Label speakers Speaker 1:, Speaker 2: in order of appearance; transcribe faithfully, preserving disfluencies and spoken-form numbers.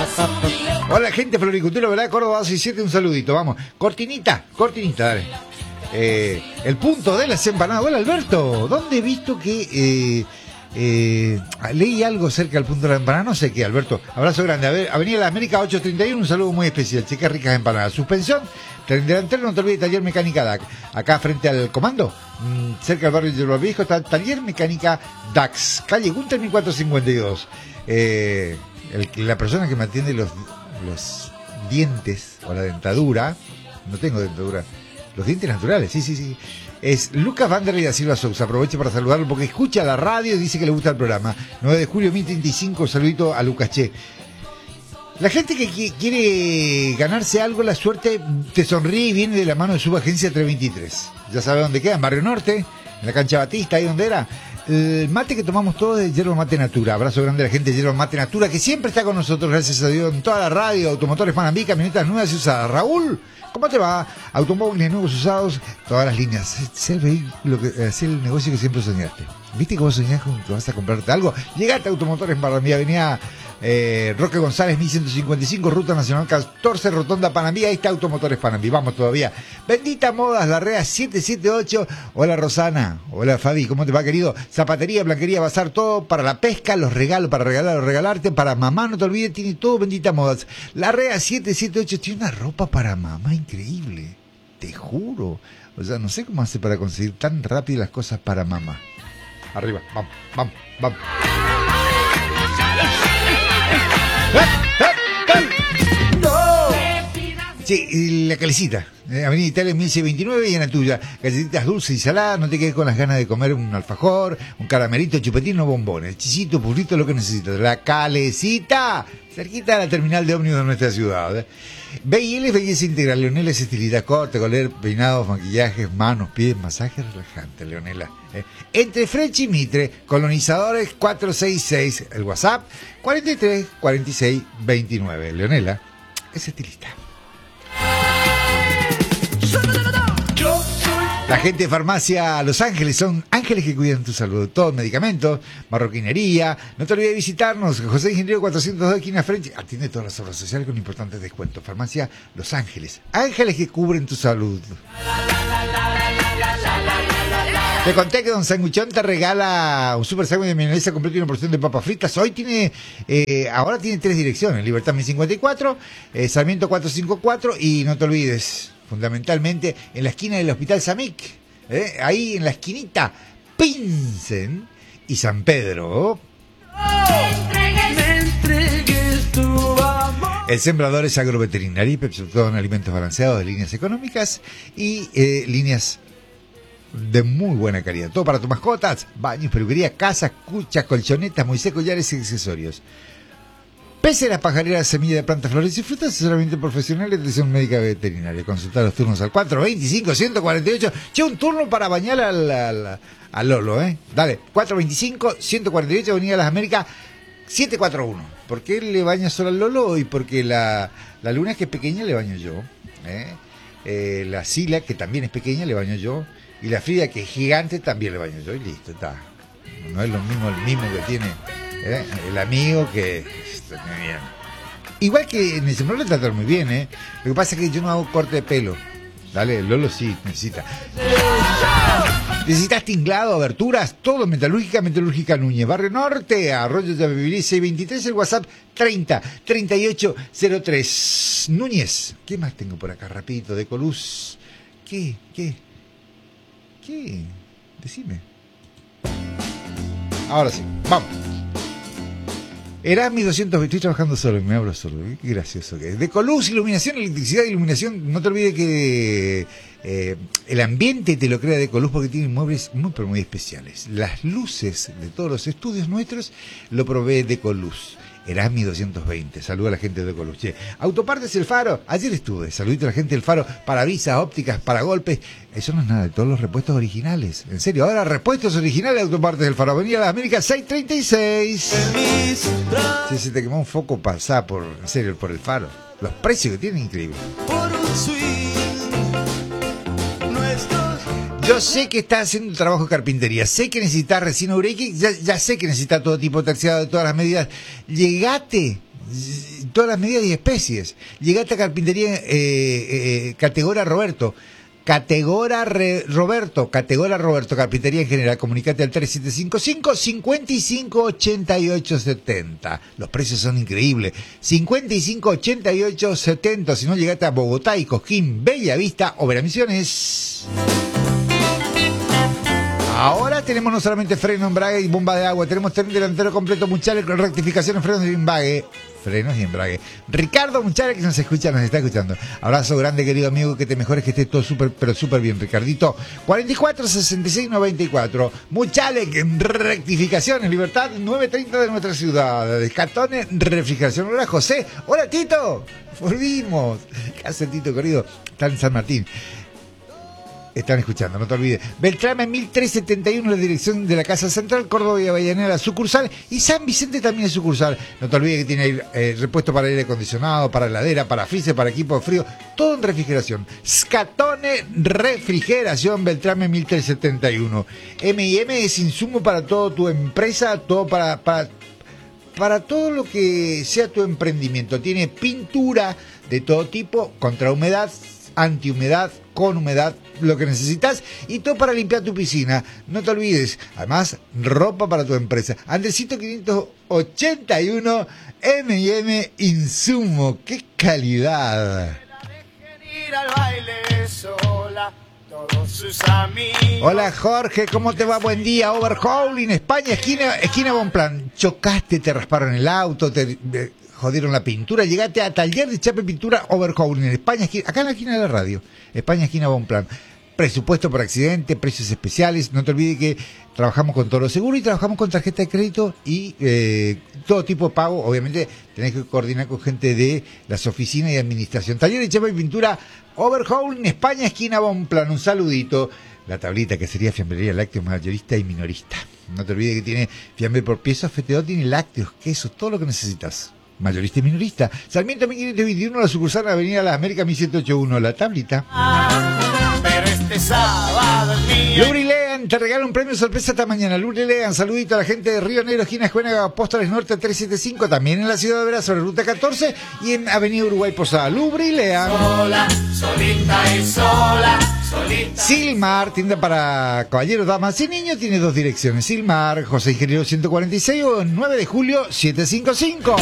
Speaker 1: Hola, gente, Floricultura, ¿verdad? Córdoba dos y siete, un saludito, vamos. Cortinita, cortinita, dale. Eh, el punto de las empanadas. Hola, Alberto, ¿dónde he visto que eh, eh, leí algo cerca del punto de la empanada? No sé qué, Alberto. Abrazo grande. A ver, Avenida de la América ochocientos treinta y uno, un saludo muy especial. Chicas ricas empanadas. Suspensión, tren delantero, no te olvides, taller mecánica D A C. Acá frente al comando, mmm, cerca del barrio de Yerba Viejo, está taller mecánica D A X. Calle Gunter mil cuatrocientos cincuenta y dos. Eh, el, la persona que me atiende los, los dientes o la dentadura, no tengo dentadura, los dientes naturales, sí, sí, sí. Es Lucas Vanderlei da Silva Sousa. Aprovecho para saludarlo porque escucha la radio y dice que le gusta el programa. nueve de julio mil treinta y cinco, saludito a Lucas Che. La gente que qu- quiere ganarse algo, la suerte te sonríe y viene de la mano de Subagencia trescientos veintitrés. Ya sabe dónde queda, en Barrio Norte, en la cancha Batista, ahí donde era. El mate que tomamos todos es Yerba Mate Natura. Abrazo grande a la gente de Yerba Mate Natura, que siempre está con nosotros, gracias a Dios, en toda la radio, automotores Panambi, camionetas nuevas y usadas. Raúl, ¿cómo te va? Automóviles nuevos usados, todas las líneas. Es el vehículo que, es el negocio que siempre soñaste. ¿Viste cómo soñás con que vas a comprarte algo? Llegate a Automotores Panambi, avenida eh, Roque González, mil ciento cincuenta y cinco, Ruta Nacional catorce, Rotonda Panambi. Ahí está Automotores Panambi. Vamos todavía. Bendita Modas, Larrea siete siete ocho. Hola Rosana. Hola Fabi, ¿cómo te va, querido? Zapatería, blanquería, bazar, todo para la pesca, los regalos, para regalar o regalarte, para mamá, no te olvides, tiene todo Bendita Modas. Larrea siete siete ocho tiene una ropa para mamá increíble. Te juro. O sea, no sé cómo hace para conseguir tan rápido las cosas para mamá. Arriba, vamos, vamos, vamos. Sí, y la calecita, eh, Avenida Italia mil seiscientos veintinueve y en la tuya. Galletitas dulces y saladas, no te quedes con las ganas de comer un alfajor, un caramelito, chupetín o bombones. Chisito, purrito, lo que necesitas. La calecita, cerquita de la terminal de ómnibus de nuestra ciudad. ¿eh? B I L, belleza integral. Leonela es estilidad, corte, coler, peinados, maquillajes, manos, pies, masajes relajantes, Leonela. ¿eh? Entre Freche y Mitre, colonizadores cuatrocientos sesenta y seis, el WhatsApp cuarenta y tres cuarenta y seis veintinueve. Leonela es estilista. La gente de Farmacia Los Ángeles son ángeles que cuidan tu salud. Todos medicamentos, marroquinería. No te olvides de visitarnos. José Ingeniero cuatrocientos dos, esquina Frente. Atiende todas las obras sociales con importantes descuentos. Farmacia Los Ángeles. Ángeles que cubren tu salud. Te conté que Don Sanguichón te regala un super sándwich de mayonesa completo y una porción de papas fritas. Hoy tiene, eh, ahora tiene tres direcciones. Libertad mil cincuenta y cuatro, eh, Sarmiento cuatrocientos cincuenta y cuatro y no te olvides, fundamentalmente, en la esquina del Hospital Samic, ¿eh? Ahí en la esquinita, Pinsen y San Pedro. El Sembrador es agroveterinario y Pepsodon, alimentos balanceados de líneas económicas y eh, líneas de muy buena calidad. Todo para tus mascotas, baños, peluquería, casas, cuchas, colchonetas, moisés, collares y accesorios. Peceras, pajareras, semilla de plantas, flores y frutas, asesoramiento profesional y atención médica veterinaria. Consultar los turnos al cuatro veinticinco, ciento cuarenta y ocho. Che, un turno para bañar al, al, al Lolo, ¿eh? Dale, cuatro veinticinco, ciento cuarenta y ocho, Avenida Las Américas, setecientos cuarenta y uno. ¿Por qué le baña solo al Lolo? Y porque la, la luna, que es pequeña, le baño yo. ¿eh? Eh, la Sila, que también es pequeña, le baño yo. Y la Frida, que es gigante, también le baño yo. Y listo, está. No es lo mismo el mismo que tiene ¿eh? el amigo que... Igual que en el Sembrador le tratan muy bien, ¿eh? Lo que pasa es que yo no hago corte de pelo. Dale, el Lolo sí necesita. ¿Necesitas tinglado, aberturas? Todo, Metalúrgica, Metalúrgica Núñez. Barrio Norte, Arroyo de Avivilí, seiscientos veintitrés, el WhatsApp treinta, treinta y ocho cero tres. Núñez. ¿Qué más tengo por acá? Rapidito, de Coluz. ¿Qué? ¿Qué? ¿Qué? Decime. Ahora sí, vamos. Erasmi doscientos veinte, estoy trabajando solo, me hablo solo, qué gracioso que es. De Coluz, iluminación, electricidad, iluminación, no te olvides que eh, el ambiente te lo crea de Coluz porque tiene muebles muy pero muy especiales. Las luces de todos los estudios nuestros lo provee de Coluz. Erasmi doscientos veinte, saluda a la gente de Coluz. Che, Autopartes El Faro, ayer estuve, saludito a la gente del Faro, parabrisas, ópticas, para golpes, eso no es nada, de todos los repuestos originales, en serio, ahora repuestos originales de Autopartes El Faro, Avenida Las Américas seiscientos treinta y seis. Si se te quemó un foco, pasá por, en serio, por El Faro, los precios que tienen, increíbles. Yo sé que estás haciendo un trabajo de carpintería, sé que necesitas resina ureica, ya, ya sé que necesitas todo tipo de taxiado de todas las medidas. Llegate, todas las medidas y especies. Llegaste a Carpintería eh, eh, Categora Roberto. Categora Re, Roberto, Categora Roberto, Carpintería en general. Comunicate al tres siete cinco cinco, cinco cinco ocho ocho siete cero. Los precios son increíbles. cinco cinco ocho ocho siete cero. Si no, llegaste a Bogotá y Cosquín, Bella Vista o Veramisiones. Ahora tenemos no solamente freno, embrague y bomba de agua, tenemos tren delantero completo, Muchales, con rectificaciones, frenos y embrague. Frenos y embrague. Ricardo Muchales, que nos escucha, nos está escuchando. Abrazo grande, querido amigo, que te mejores, que estés todo súper, pero súper bien, Ricardito. cuarenta y cuatro, sesenta y seis, noventa y cuatro. Muchales, rectificaciones, Libertad, nueve treinta de nuestra ciudad. Descatones, refrigeración. Hola, José. Hola, Tito. Volvimos. ¿Qué hace, Tito, querido? Está en San Martín. Están escuchando, no te olvides. Beltrame mil trescientos setenta y uno, la dirección de la Casa Central, Córdoba y Avellaneda, sucursal, y San Vicente también es sucursal. No te olvides que tiene eh, repuesto para aire acondicionado, para heladera, para freezer, para equipo de frío, todo en refrigeración. Scatone Refrigeración, Beltrame mil trescientos setenta y uno. M y M es insumo para toda tu empresa, todo para, para, para todo lo que sea tu emprendimiento. Tiene pintura de todo tipo, contra humedad, antihumedad, con humedad, lo que necesitas, y todo para limpiar tu piscina. No te olvides, además, ropa para tu empresa. Andresito quinientos ochenta y uno, M y M Insumo. ¡Qué calidad! Hola, Jorge, ¿cómo te va? Buen día. Overhauling, España, esquina, esquina Bonplan. Chocaste, te rasparon el auto, te... te jodieron la pintura, llegaste a Taller de Chape Pintura Overhauling en España, acá en la esquina de la radio, España, esquina Bonplan. Presupuesto por accidente, precios especiales. No te olvides que trabajamos con todo lo seguro y trabajamos con tarjeta de crédito y eh, todo tipo de pago. Obviamente tenés que coordinar con gente de las oficinas y administración. Taller de Chapa y Pintura Overhauling, España, esquina Bonplan. Un saludito. La tablita, que sería fiambrería, lácteos, mayorista y minorista. No te olvides que tiene fiambre por pieza, fetedor, tiene lácteos, quesos, todo lo que necesitas. Mayorista y minorista. Sarmiento mil quinientos veintiuno, la sucursal de Avenida Las Américas mil ciento ochenta y uno. La tablita. Pero este sábado es mío. Lubrilegan, te regala un premio sorpresa esta mañana. Lubrilegan, saludito a la gente de Río Negro, esquina Escuénaga, Apóstoles Norte trescientos setenta y cinco. También en la ciudad de Vera, sobre ruta catorce. Y en Avenida Uruguay Posada. Lubrilegan. Sola, solita y sola. Solita. Silmar, tienda para caballeros, damas y niños, tiene dos direcciones. Silmar, José Ingeniero ciento cuarenta y seis o nueve de julio setecientos cincuenta y cinco.